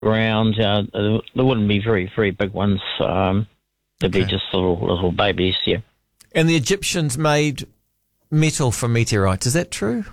ground. There wouldn't be very, very big ones. There'd be just little babies, yeah. And the Egyptians made metal from meteorites. Is that true?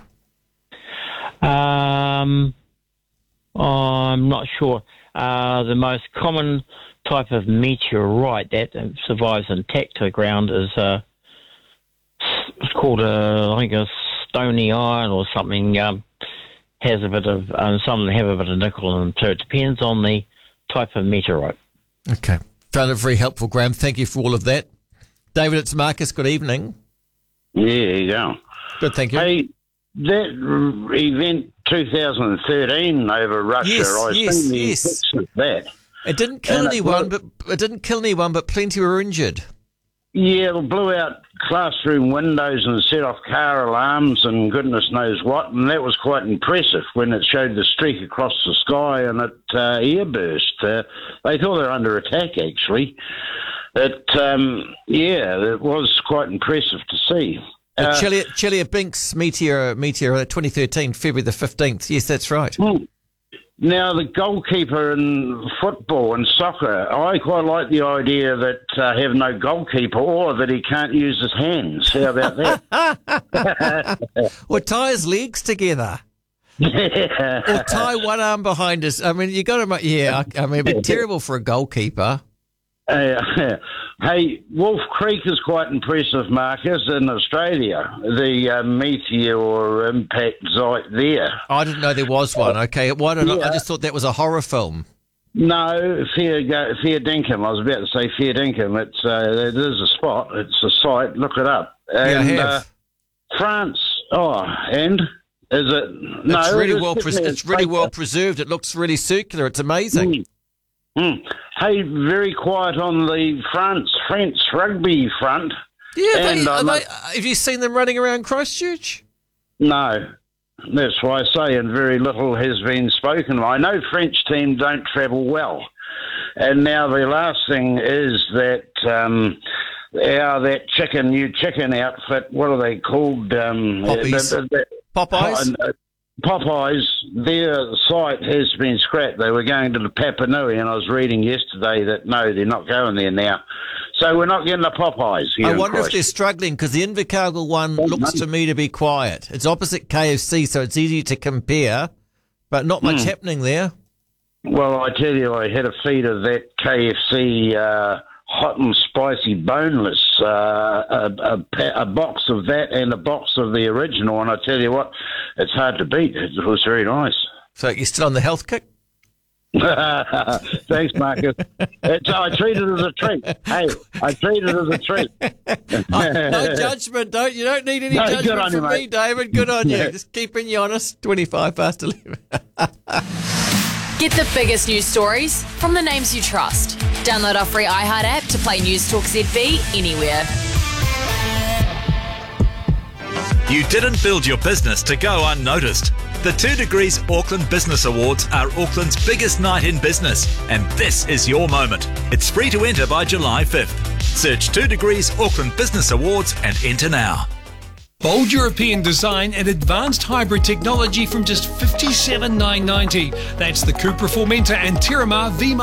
I'm not sure. The most common type of meteorite that survives intact to the ground is it's called I think a stony iron or something. Has a bit of some of them have a bit of nickel in them, so it depends on the type of meteorite. Okay, found it very helpful, Graham. Thank you for all of that, David. It's Marcus. Good evening. Yeah, there you go. Good, thank you. Hey, that event 2013 over Russia, I seen the effects of that. It didn't kill anyone, but plenty were injured. Yeah, it blew out classroom windows and set off car alarms and goodness knows what, and that was quite impressive when it showed the streak across the sky and it airburst. They thought they were under attack, actually. It was quite impressive to see. Chelyabinsk meteor, 2013, February the 15th. Yes, that's right. Now, the goalkeeper in football and soccer, I quite like the idea that have no goalkeeper or that he can't use his hands. How about that? Or tie his legs together. Or tie one arm behind us. I mean, you got to, it'd be terrible for a goalkeeper. Hey, Wolf Creek is quite impressive, Marcus, in Australia. The meteor impact site there. I didn't know there was one. Okay, why did I just thought that was a horror film. No, Fair Dinkum. I was about to say Fair Dinkum. It's there's a spot. It's a site. Look it up. And, I have. France. Oh, and is it? No, it's really well preserved. It looks really circular. It's amazing. Hey, very quiet on the French rugby front. Yeah, have you seen them running around Christchurch? No, that's why I say, and very little has been spoken. I know French team don't travel well, and now the last thing is that that new chicken outfit. What are they called? Popeyes. Popeyes, their site has been scrapped. They were going to the Papanui, and I was reading yesterday that, no, they're not going there now. So we're not getting the Popeyes here. I wonder if they're struggling, because the Invercargill one looks to me to be quiet. It's opposite KFC, so it's easy to compare, but not much happening there. Well, I tell you, I had a feed of that KFC hot and spicy boneless, a box of that and a box of the original, and I tell you what, it's hard to beat. It was very nice. So you're still on the health kick? Thanks, Marcus. I treat it as a treat. Hey, I treat it as a treat. No judgment. You don't need any judgment from me, David. Good on you. Just keeping you honest. 25 past 11. Get the biggest news stories from the names you trust. Download our free iHeart app to play News Talk ZB anywhere. You didn't build your business to go unnoticed. The 2 Degrees Auckland Business Awards are Auckland's biggest night in business, and this is your moment. It's free to enter by July 5th. Search 2 Degrees Auckland Business Awards and enter now. Bold European design and advanced hybrid technology from just $57,990. That's the Cupra Formentor and Terramar V